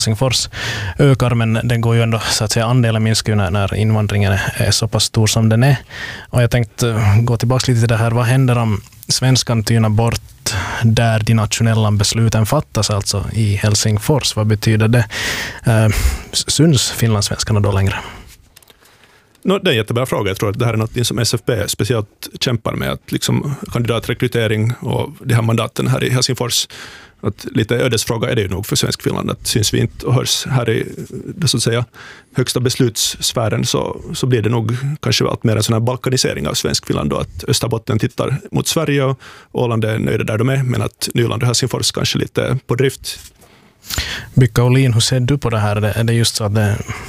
Helsingfors ökar, men den går ju ändå så att säga, andelen minskar ju när invandringen är så pass stor som den är. Och jag tänkte gå tillbaka lite till det här. Vad händer om svenskan tynar bort där de nationella besluten fattas, alltså i Helsingfors? Vad betyder det? Syns finlandssvenskarna då längre? Det är en jättebra fråga. Jag tror att det här är något som SFP speciellt kämpar med, att liksom kandidatrekrytering och de här mandaten här i Helsingfors. Att lite ödesfråga är det ju nog för svensk Finland, att syns vi inte och hörs här i det så att säga högsta beslutssfären, så blir det nog kanske allt mer en sån här balkanisering av svensk Finland då, att Österbotten tittar mot Sverige och Åland är nöjda där de är, men att Nyland och Helsingfors kanske lite på drift. Bykka Olin, hur ser du på det här? Är det just så att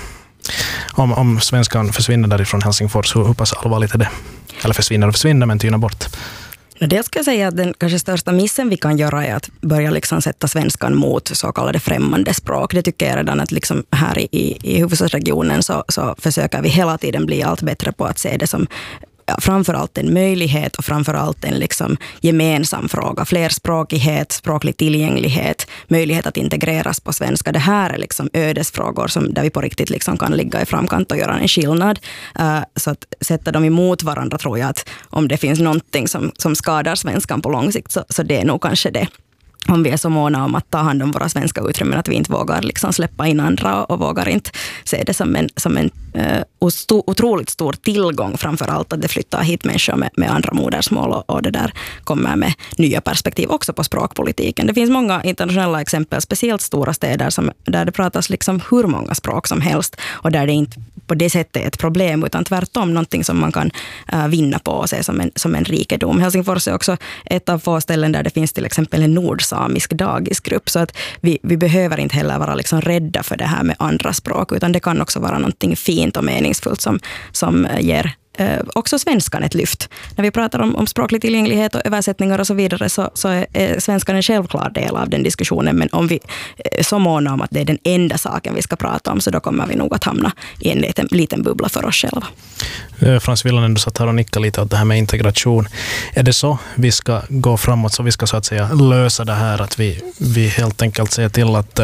om svenskan försvinner därifrån Helsingfors, hur pass allvarligt är det? Eller försvinner men tynar bort? Det ska jag säga att den kanske största missen vi kan göra är att börja liksom sätta svenskan mot så kallade främmande språk. Det tycker jag redan att liksom här i huvudstadsregionen så försöker vi hela tiden bli allt bättre på att se det som framförallt en möjlighet och framförallt en liksom gemensam fråga. Flerspråkighet, språklig tillgänglighet, möjlighet att integreras på svenska. Det här är liksom ödesfrågor där vi på riktigt liksom kan ligga i framkant och göra en skillnad. Så att sätta dem emot varandra, tror jag att om det finns någonting som skadar svenskan på lång sikt, så det är nog kanske det. Om vi är så måna om att ta hand om våra svenska utrymmen att vi inte vågar liksom släppa in andra och vågar inte se det som en otroligt stor tillgång, framförallt att det flyttar hit människor med andra modersmål och det där kommer med nya perspektiv också på språkpolitiken. Det finns många internationella exempel, speciellt stora städer där det pratas liksom hur många språk som helst och där det inte på det sättet är ett problem utan tvärtom någonting som man kan vinna på och se som en rikedom. Helsingfors är också ett av få ställen där det finns till exempel en nordsamisk dagisgrupp, så att vi behöver inte heller vara liksom rädda för det här med andra språk, utan det kan också vara någonting fint och meningsfullt som ger också svenskan ett lyft. När vi pratar om språklig tillgänglighet och översättningar och så vidare så är svenskan en självklar del av den diskussionen, men om vi är så måna om att det är den enda saken vi ska prata om, så då kommer vi nog att hamna i en liten bubbla för oss själva. Frans Villanen, du satt här och nickade lite åt det här med integration. Är det så vi ska gå framåt, så vi ska så att säga lösa det här, att vi helt enkelt ser till att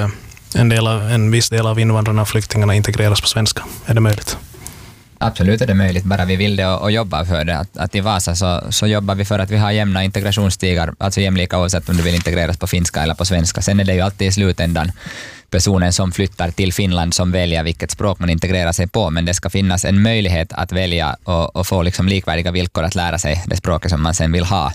en viss del av invandrarna och flyktingarna integreras på svenska? Är det möjligt? Absolut är det möjligt, bara vi vill det och jobbar för det. Att i Vasa så jobbar vi för att vi har jämna integrationsstigar, alltså jämlika oavsett om du vill integreras på finska eller på svenska. Sen är det ju alltid i slutändan personen som flyttar till Finland som väljer vilket språk man integrerar sig på, men det ska finnas en möjlighet att välja och få liksom likvärdiga villkor att lära sig det språket som man sen vill ha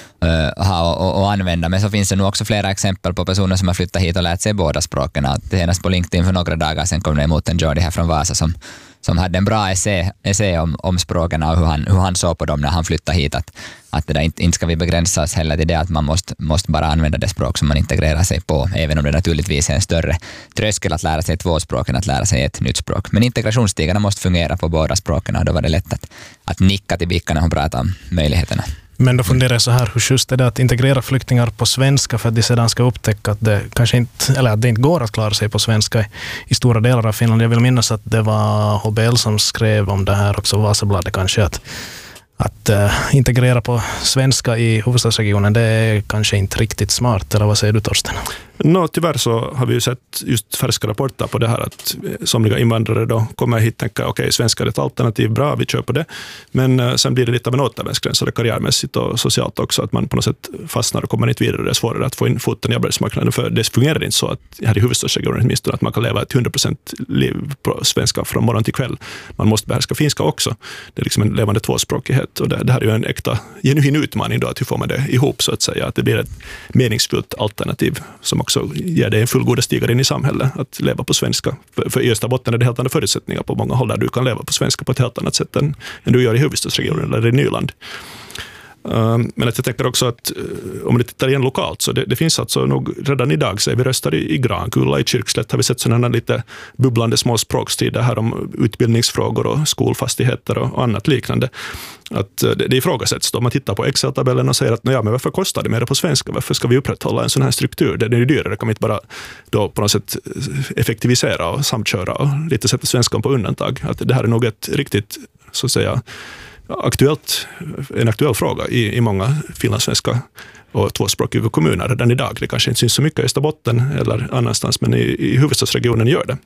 och använda. Men så finns det nog också flera exempel på personer som har flyttat hit och lärt sig båda språken. Senast på LinkedIn för några dagar sedan kom det emot en Jordi här från Vasa som hade en bra essä om språken och hur han såg på dem när han flyttade hit. Att det där inte ska vi begränsas heller till det att man måste bara använda det språk som man integrerar sig på, även om det naturligtvis är en större tröskel att lära sig två språk än att lära sig ett nytt språk. Men integrationsstigarna måste fungera på båda språken och då var det lätt att nicka till Bicka när hon pratar om möjligheterna. Men då funderar jag så här, hur just är det att integrera flyktingar på svenska för att de sedan ska upptäcka att det kanske inte, eller att det inte går att klara sig på svenska i stora delar av Finland. Jag vill minnas att det var HBL som skrev om det här, också Vasabladet kanske, att integrera på svenska i huvudstadsregionen, det är kanske inte riktigt smart, eller vad säger du, Torsten? Tyvärr så har vi ju sett just färska rapporter på det här, att somliga invandrare då kommer hit och tänker okej, svenska är ett alternativ, bra, vi kör på det. Men sen blir det lite av en återvändsgräns, så det karriärmässigt och socialt också, att man på något sätt fastnar och kommer inte vidare. Det är svårare att få in foten i arbetsmarknaden, för det fungerar inte så att här i huvudstadsregionen åtminstone att man kan leva ett 100% liv på svenska från morgon till kväll. Man måste behärska finska också. Det är liksom en levande tvåspråkighet, och det här är ju en äkta genuin utmaning då, att hur får man det ihop så att säga, att det blir ett meningsfullt alternativ som också ger dig en fullgoda stigare in i samhället att leva på svenska. För i Österbotten är det helt andra förutsättningar på många håll där du kan leva på svenska på ett helt annat sätt än du gör i huvudstadsregionen eller i Nyland. Men att jag tänker också att om du tittar igen lokalt, så det finns alltså nog redan idag, så vi röstar i Grankulla, i Kyrkslätt har vi sett sådana lite bubblande små språkstider här om utbildningsfrågor och skolfastigheter och annat liknande. Att det ifrågasätts då. Man tittar på Excel-tabellen och säger att men varför kostar det mer på svenska? Varför ska vi upprätthålla en sån här struktur? Det är ju dyrare, kan vi inte bara då på något sätt effektivisera och samköra och lite sätta svenskan på undantag. Att det här är nog ett riktigt, så att säga, en aktuell fråga i många finlandssvenska och tvåspråkiga kommuner redan idag. Det kanske inte syns så mycket i Österbotten eller annanstans, men i huvudstadsregionen gör det.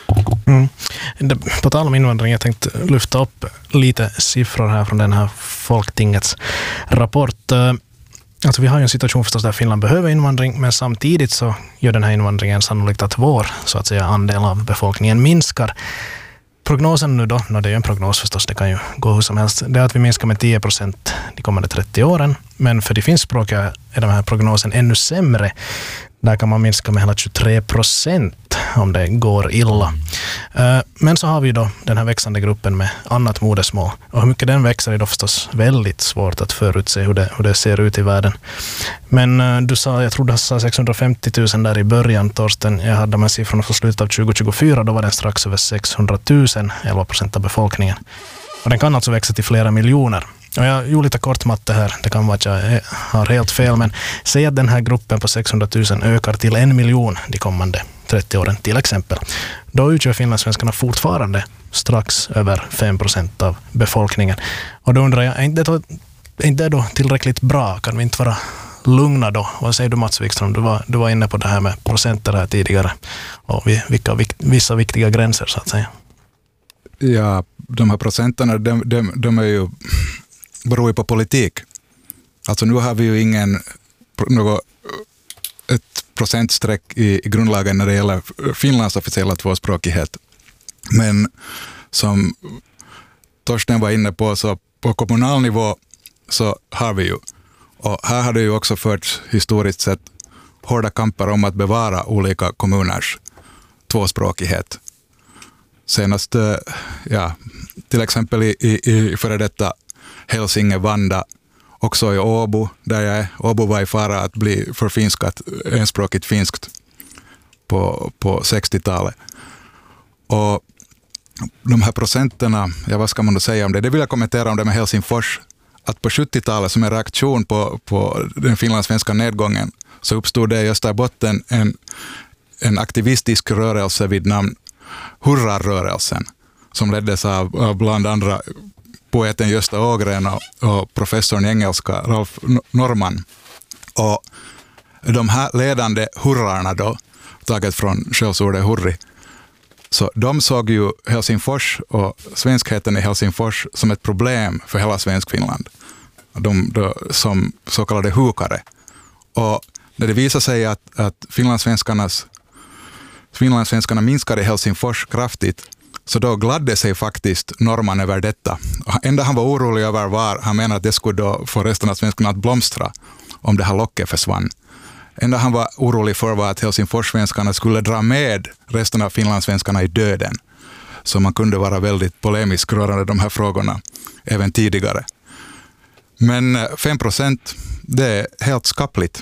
På tal om invandring, jag tänkte lyfta upp lite siffror här från den här Folktingets rapport. Alltså vi har ju en situation förstås där Finland behöver invandring, men samtidigt så gör den här invandringen sannolikt att vår så att säga andel av befolkningen minskar. Prognosen nu då, det är ju en prognos förstås, det kan ju gå hur som helst, det är att vi minskar med 10% de kommande 30 åren. Men för de finskspråkiga är den här prognosen ännu sämre. Där kan man minska med hela 23% om det går illa. Men så har vi då den här växande gruppen med annat modersmål. Och hur mycket den växer är då förstås väldigt svårt att förutse hur det ser ut i världen. Men jag tror du sa 650 000 där i början, Torsten. Jag hade med siffrorna från slutet av 2024, då var den strax över 600 000, 11% av befolkningen. Och den kan alltså växa till flera miljoner. Och jag gjorde lite kort matte här, det kan vara att jag har helt fel, men säg att den här gruppen på 600 000 ökar till 1 miljon de kommande 30 åren till exempel. Då utgör finlandssvenskarna fortfarande strax över 5% av befolkningen. Och då undrar jag, är inte det då tillräckligt bra? Kan vi inte vara lugna då? Vad säger du, Mats Wikström? Du var inne på det här med procenter här tidigare och vissa viktiga gränser så att säga. Ja, de här procenterna, de är ju beror ju på politik. Alltså nu har vi ju ett procentstreck i grundlagen när det gäller Finlands officiella tvåspråkighet. Men som Torsten var inne på, så på kommunal nivå så har vi ju. Och här har det ju också förts historiskt sett hårda kamper om att bevara olika kommuners tvåspråkighet. Senast, till exempel i före detta Helsingin, Vanda, också i Åbo, där jag är. Åbo var i fara att bli förfinskat, enspråkigt finskt på 60-talet. Och de här procenterna, vad ska man då säga om det? Det vill jag kommentera om det med Helsingfors. Att på 70-talet som en reaktion på den finlandssvenska nedgången så uppstod det i Österbotten en aktivistisk rörelse vid namn Hurrarrörelsen, som leddes av bland andra poeten Gösta Ågren och professorn i engelska Ralph Norman. Och de här ledande hurrarna då, taget från skällsordet hurri, så de såg ju Helsingfors och svenskheten i Helsingfors som ett problem för hela Svenskfinland. De som så kallade hukare. Och när det visade sig att finlandssvenskarna minskade i Helsingfors kraftigt, så då gladde sig faktiskt Norman över detta. Enda han var orolig över var, han menade att det skulle då få resten av svenskarna att blomstra om det här locket försvann. Enda han var orolig för var att Helsingforssvenskarna skulle dra med resten av finlandssvenskarna i döden. Så man kunde vara väldigt polemisk rörande de här frågorna även tidigare. Men 5%, det är helt skapligt.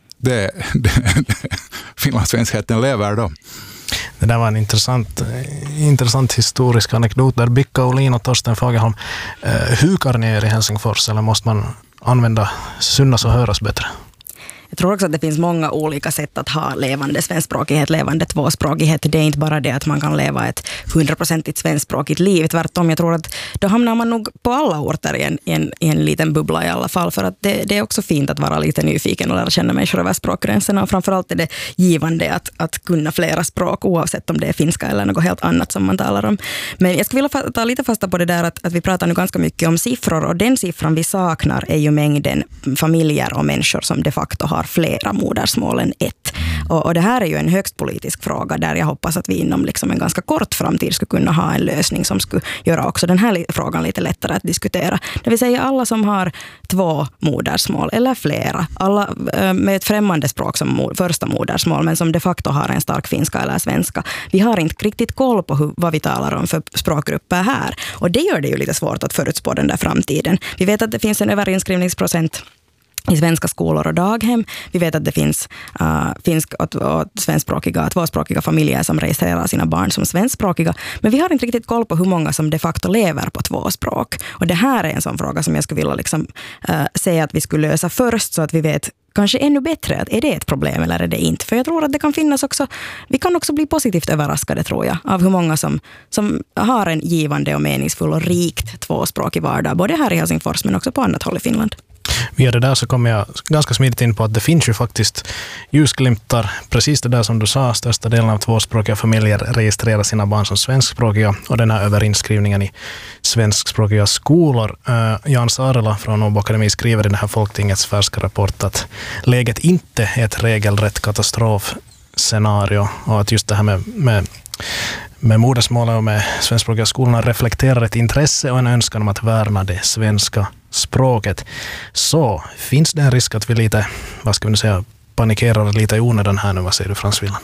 Finlandssvenskheten lever då. Det där var en intressant historisk anekdot där Bicka Olin och Torsten Fagerholm. Hukar ni er i Helsingfors eller måste man använda synas och höras bättre? Jag tror också att det finns många olika sätt att ha levande svenskspråkighet, levande tvåspråkighet. Det är inte bara det att man kan leva ett 100% svenskspråkigt liv. Tvärtom, jag tror att då hamnar man nog på alla orter i en liten bubbla i alla fall. För att det är också fint att vara lite nyfiken och lära känna människor över språkgränserna. Och framförallt är det givande att kunna flera språk, oavsett om det är finska eller något helt annat som man talar om. Men jag skulle vilja ta lite fasta på det där att vi pratar nu ganska mycket om siffror. Och den siffran vi saknar är ju mängden familjer och människor som de facto har flera modersmål än ett. Och det här är ju en högst politisk fråga där jag hoppas att vi inom liksom en ganska kort framtid skulle kunna ha en lösning som skulle göra också den här frågan lite lättare att diskutera. Det vill säga alla som har 2 modersmål eller flera, alla med ett främmande språk som första modersmål men som de facto har en stark finska eller svenska. Vi har inte riktigt koll på vad vi talar om för språkgrupper här. Och det gör det ju lite svårt att förutspå den där framtiden. Vi vet att det finns en överinskrivningsprocent i svenska skolor och daghem. Vi vet att det finns finsk och svenskspråkiga, tvåspråkiga familjer som registrerar sina barn som svenskspråkiga. Men vi har inte riktigt koll på hur många som de facto lever på två språk. Och det här är en sån fråga som jag skulle vilja liksom, säga att vi skulle lösa först, så att vi vet kanske ännu bättre att är det ett problem eller är det inte. För jag tror att det kan finnas också, vi kan också bli positivt överraskade, tror jag, av hur många som har en givande och meningsfull och rikt tvåspråkig vardag, både här i Helsingfors men också på annat håll i Finland. Via det där så kommer jag ganska smidigt in på att det finns ju faktiskt ljusglimtar. Precis det där som du sa, största delen av tvåspråkiga familjer registrerar sina barn som svenskspråkiga, och den här överinskrivningen i svenskspråkiga skolor. Jan Saarela från Åbo Akademi skriver i den här Folktingets färska rapport att läget inte är ett regelrätt katastrofscenario, och att just det här med modersmålet och med svenskspråkiga skolorna reflekterar ett intresse och en önskan om att värna det svenska språket. Så finns det en risk att vi lite, vad ska vi säga, panikerar lite i onödan här nu? Vad säger du, Frans Villan?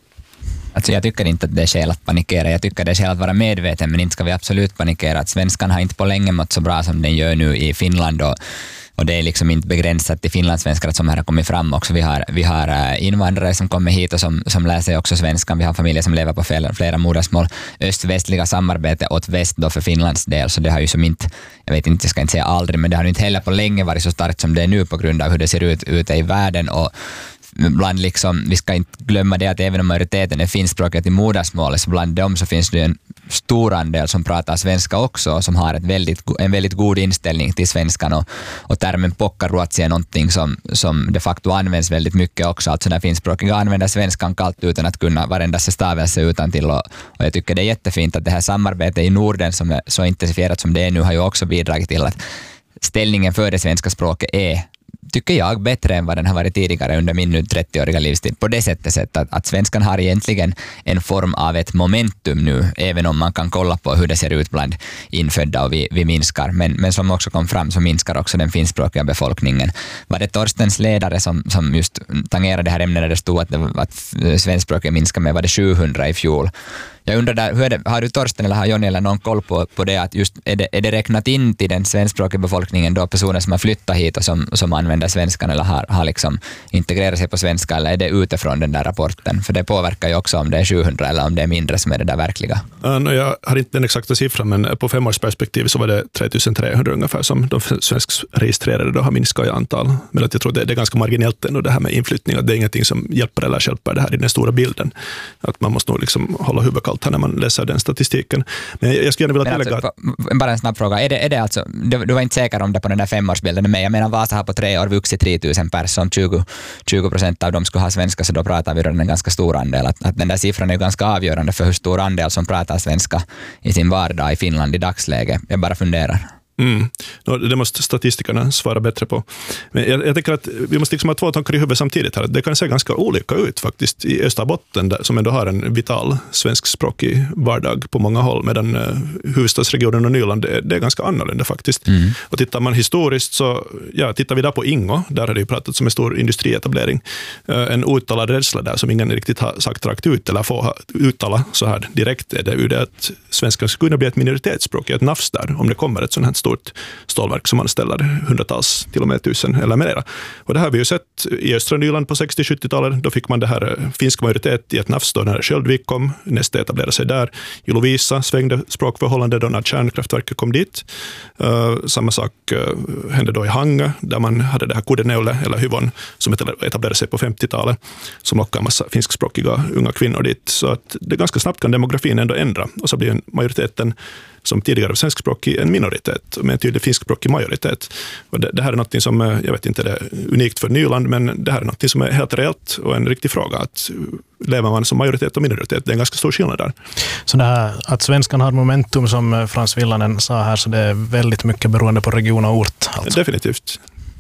Alltså jag tycker inte att det är skäl att panikera. Jag tycker det är skäl att vara medveten, men inte ska vi absolut panikera. Att svenskan har inte på länge mått så bra som den gör nu i Finland, och det är liksom inte begränsat till finlandssvenskar som här har kommit fram också. Vi har invandrare som kommer hit och som läser också svenskan. Vi har familjer som lever på flera modersmål. Öst-västliga samarbete åt väst då för Finlands del, så det har ju som inte, jag vet inte, jag ska inte säga aldrig, men det har inte heller på länge varit så starkt som det är nu på grund av hur det ser ut ute i världen. Och bland liksom, vi ska inte glömma det att även om majoriteten är finskspråkiga till modersmålet, så bland dem så finns det en stor andel som pratar svenska också, som har en väldigt god inställning till svenskan, och termen pokkaruotsi är någonting som de facto används väldigt mycket också. Alltså när finskspråkiga använder svenskan kallt utan att kunna varenda stavelse utan till, och jag tycker det är jättefint att det här samarbetet i Norden som är så intensifierat som det är nu har ju också bidragit till att ställningen för det svenska språket är, tycker jag, bättre än vad den har varit tidigare under min nu 30-åriga livstid. På det sättet att svenskan har egentligen en form av ett momentum nu, även om man kan kolla på hur det ser ut bland infödda och vi minskar. Men som också kom fram så minskar också den finskspråkiga befolkningen. Var det Torstens ledare som just tangerade det här ämnet när det stod att svenskspråkiga minskar med, var det 700 i fjol? Jag undrar där, har du Torsten eller har Jonny eller någon koll på det, att just är det räknat in till den svenskspråkiga befolkningen då personer som har flyttat hit och som använder svenskan eller har liksom integrerat sig på svenska, eller är det utifrån den där rapporten? För det påverkar ju också om det är 700 eller om det är mindre som är det där verkliga. Jag har inte den exakta siffran, men på 5 års perspektiv så var det 3300 ungefär som de svenskregistrerade då har minskat i antal. Men att jag tror det är ganska marginellt ändå det här med inflyttning, att det är ingenting som hjälper eller hjälper det här i den stora bilden. Att man måste nog liksom hålla huvudet kallt här när man läser den statistiken. Men jag skulle gärna vilja tillägga... Alltså, bara en snabb fråga. Är det alltså, du var inte säker om det på den där 5-årsbilden, men jag menar Vasa har på 3 år vuxit 3000 personer, 20% av dem skulle ha svenska, så då pratar vi då en ganska stor andel. Att den där siffran är ju ganska avgörande för hur stor andel som pratar svenska i sin vardag i Finland i dagsläget. Jag bara funderar. Det måste statistikerna svara bättre på. Men jag tänker att vi måste liksom ha 2 tankar i huvudet samtidigt här. Det kan se ganska olika ut faktiskt i Österbotten, som ändå har en vital svenskspråkig vardag på många håll, medan huvudstadsregionen och Nyland det är ganska annorlunda faktiskt. Och tittar man historiskt så, tittar vi där på Ingo, där har det ju pratat som en stor industrietablering. En outtalad rädsla där som ingen riktigt har sagt rakt ut eller får uttala så här direkt är det att svenskan skulle kunna bli ett minoritetsspråk, ett nafs där, om det kommer ett sånt här stort stålverk som anställer hundratals, till och med 1000 eller mera. Och det här har vi ju sett i östra Nyland på 60-70-talet. Då fick man det här finsk majoritet i ett nafs då när Sköldvik kom. Neste etablerade sig där. I Lovisa svängde språkförhållande då när kärnkraftverket kom dit. Samma sak hände då i Hangö, där man hade det här Kudeneule eller Hyvon som etablerade sig på 50-talet, som lockar en massa finskspråkiga unga kvinnor dit. Så att det ganska snabbt kan demografin ändå ändra, och så blir en majoriteten som tidigare var svenskspråkig en minoritet med en tydlig finskspråkig majoritet. Och det här är något som, jag vet inte, det är unikt för Nyland, men det här är något som är helt reellt och en riktig fråga. Att lever man som majoritet och minoritet, det är en ganska stor skillnad där. Så det här att svenskan har momentum, som Frans Villanen sa här, så det är väldigt mycket beroende på region och ort. Alltså. Definitivt.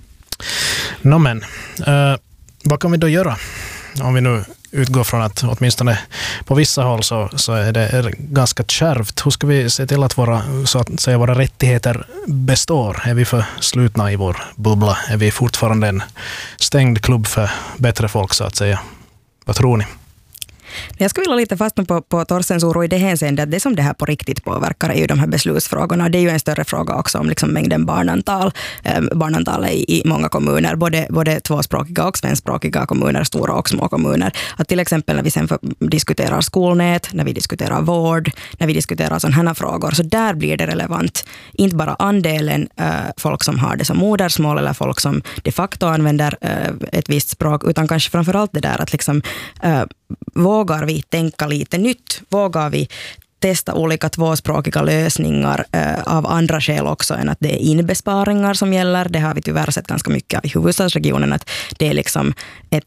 Men vad kan vi då göra? Om vi nu utgår från att åtminstone på vissa håll så är det ganska kärvt. Hur ska vi se till att våra rättigheter består? Är vi för slutna i vår bubbla? Är vi fortfarande en stängd klubb för bättre folk, så att säga? Vad tror ni? Jag skulle vilja lite fastna på Torsens oro i det hänseende att det som det här på riktigt påverkar är ju de här beslutsfrågorna. Det är ju en större fråga också om liksom mängden barnantal i många kommuner, både tvåspråkiga och svenskspråkiga kommuner, stora och små kommuner. Att till exempel när vi sen diskuterar skolnät, när vi diskuterar vård, när vi diskuterar sådana här frågor, så där blir det relevant. Inte bara andelen folk som har det som modersmål eller folk som de facto använder ett visst språk, utan kanske framförallt det där att liksom, vågar vi tänka lite nytt? Vågar vi testa olika tvåspråkiga lösningar av andra skäl också än att det är inbesparingar som gäller. Det har vi tyvärr sett ganska mycket i huvudstadsregionen, att det är liksom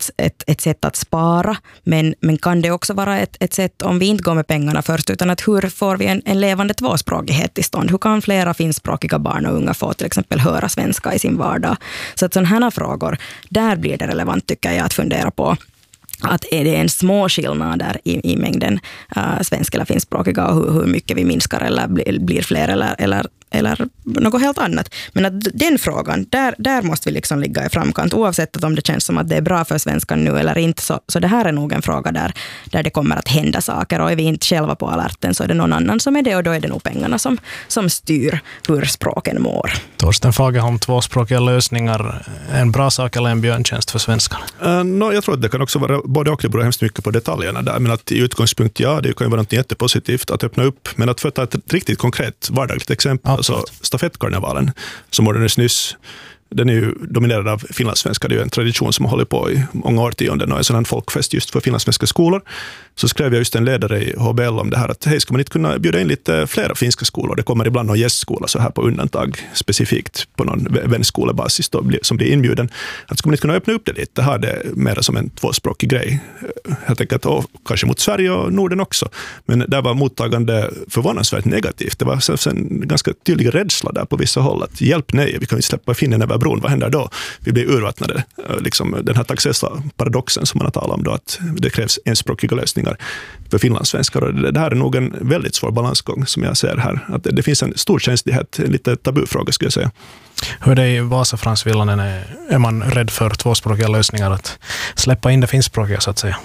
ett sätt att spara, men kan det också vara ett sätt om vi inte går med pengarna först, utan att hur får vi en levande tvåspråkighet till stånd? Hur kan flera finskspråkiga barn och unga få till exempel höra svenska i sin vardag? Så att sådana här frågor, där blir det relevant tycker jag att fundera på. Att är det en små skillnader i mängden svensk eller finskspråkiga och hur mycket vi minskar eller blir fler eller något helt annat. Men att den frågan, där måste vi liksom ligga i framkant oavsett om det känns som att det är bra för svenskan nu eller inte. Så det här är nog en fråga där det kommer att hända saker, och är vi inte själva på alerten så är det någon annan som är det, och då är det nog pengarna som styr hur språken mår. Torsten Fagerholm, tvåspråkiga lösningar, en bra sak eller en björntjänst för svenskarna? Jag tror att det kan också vara både och, det beror hemskt mycket på detaljerna där, men att i utgångspunkt, ja, det kan ju vara något jättepositivt att öppna upp, men att för att ta ett riktigt konkret vardagligt exempel, alltså stafettkarnevalen som ordnades nyss, den är ju dominerad av finlandssvenskar. Det är ju en tradition som har hållit på i många årtionden och är en sådan folkfest just för finlandssvenska skolor. Så skrev jag just en ledare i HBL om det här att hej, ska man inte kunna bjuda in lite flera finska skolor? Det kommer ibland någon gästskola så här på undantag specifikt på någon vänskolebasis som blir inbjuden. Att ska man inte kunna öppna upp det lite, ha det mer som en tvåspråkig grej. Jag tänker att kanske mot Sverige och Norden också. Men där var mottagande förvånansvärt negativt. Det var en ganska tydlig rädsla där på vissa håll. Att hjälp nej, vi kan inte släppa finnen över bron. Vad händer då? Vi blir urvattnade. Liksom den här Taxesa-paradoxen som man har talat om då, att det krävs enspråkiga lösningar för finlandssvenskar. Och det här är nog en väldigt svår balansgång som jag ser här. Att det finns en stor känslighet, en lite tabufråga skulle jag säga. Hur är det i Vasa, Frans Villanen? Är man rädd för tvåspråkiga lösningar, att släppa in det finskspråkiga så att säga?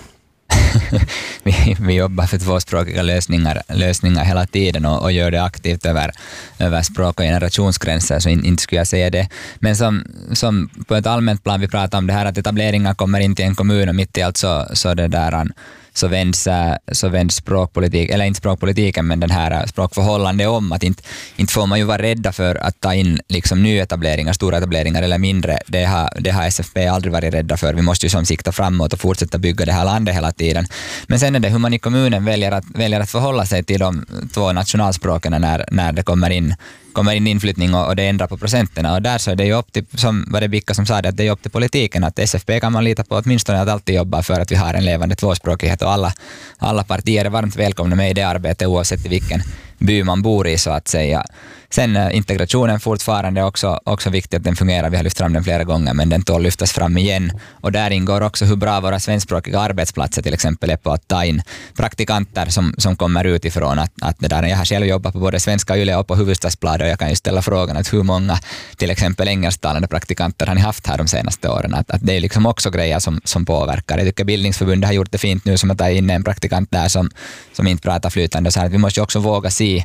vi jobbar för tvåspråkiga lösningar hela tiden och gör det aktivt över språk- och generationsgränser, så inte skulle jag säga det. Men som på ett allmänt plan vi pratar om det här att etableringar kommer in till en kommun och mitt i allt så det där så vänds språkpolitik, eller inte språkpolitiken, men den här språkförhållande om att inte får man ju vara rädda för att ta in liksom nyetableringar, stora etableringar eller mindre. Det har SFP aldrig varit rädda för. Vi måste ju som sikta framåt och fortsätta bygga det här landet hela tiden. Men sen är det hur man i kommunen väljer att förhålla sig till de två nationalspråken när det kommer in inflyttning och det ändrar på procenterna. Och där så är det ju upp till, som var det Bicka som sa det, att det är upp till politiken, att SFP kan man lita på åtminstone att alltid jobba för att vi har en levande tvåspråkighet, och alla partier är varmt välkomna med i det arbetet oavsett i vilken by man bor i så att säga. Sen integrationen fortfarande också viktigt att den fungerar. Vi har lyft fram den flera gånger, men den tål lyftas fram igen. Och där ingår också hur bra våra svenskspråkiga arbetsplatser till exempel är på att ta in praktikanter som kommer utifrån. Att det där, jag har själv jobbat på både Svenska Yle och på Hufvudstadsbladet, och jag kan ju ställa frågan att hur många till exempel engelsktalande praktikanter har ni haft här de senaste åren? Att det är liksom också grejer som påverkar. Jag tycker Bildningsförbundet har gjort det fint nu som att ta in en praktikant där som inte pratar flytande. Så här, att vi måste också våga se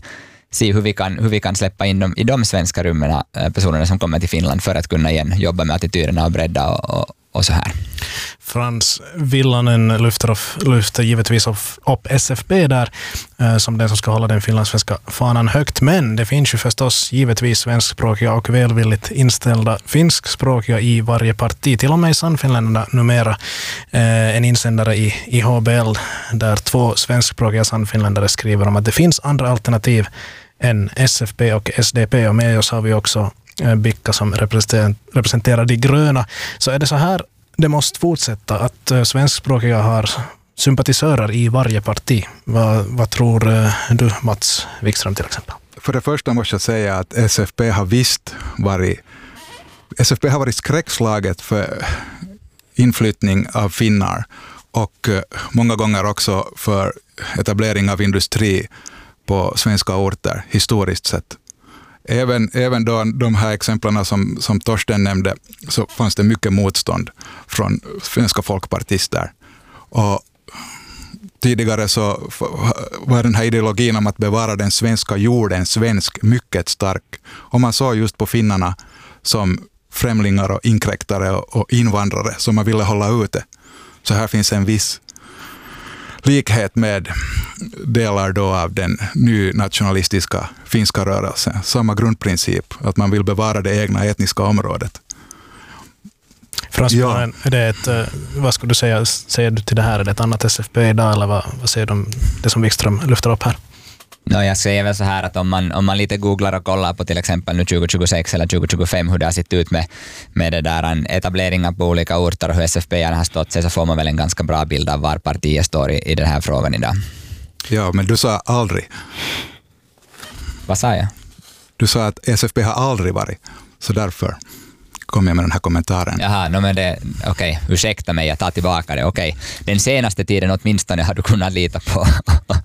hur vi kan släppa in i de svenska rummen personerna som kommer till Finland för att kunna igen jobba med attityderna och bredda och så här. Frans Villanen lyfter givetvis upp SFP där som den som ska hålla den finlandssvenska fanan högt, men det finns ju förstås givetvis svenskspråkiga och välvilligt inställda finskspråkiga i varje parti, till och med i Sannfinländarna numera. En insändare i HBL där 2 svenskspråkiga Sannfinländare skriver om att det finns andra alternativ än SFP och SDP, och med oss har vi också Bicka som representerar de gröna. Så är det så här det måste fortsätta, att svenskspråkiga har sympatisörer i varje parti? Vad tror du, Mats Wikström till exempel? För det första måste jag säga att SFP har varit skräckslaget för inflyttning av finnar och många gånger också för etablering av industri på svenska orter historiskt sett. Även då de här exemplen som Torsten nämnde, så fanns det mycket motstånd från svenska folkpartister. Och tidigare så var den här ideologin om att bevara den svenska jorden svensk mycket stark. Och man såg just på finnarna som främlingar och inkräktare och invandrare som man ville hålla ute. Så här finns en viss likhet med delar då av den nynationalistiska finska rörelsen. Samma grundprincip, att man vill bevara det egna etniska området. Fransmännen, är det ett, vad skulle du säga, säger du till det här? Är det ett annat SFP idag eller vad säger de, det som Wikström lyfter upp här? No, jag säger väl så här att om man lite googlar och kollar på till exempel nu 2026 eller 2025 hur det har sett ut med det där etableringar på olika orter och hur SFP har stått sig, så får man väl en ganska bra bild av var partiet står i den här frågan idag. Ja, men du sa aldrig. Vad sa jag? Du sa att SFP har aldrig varit, så därför kom jag med den här kommentaren. Jaha, no, men det, okej, ursäkta mig, jag tar tillbaka det. Okej, den senaste tiden åtminstone har du kunnat lita på.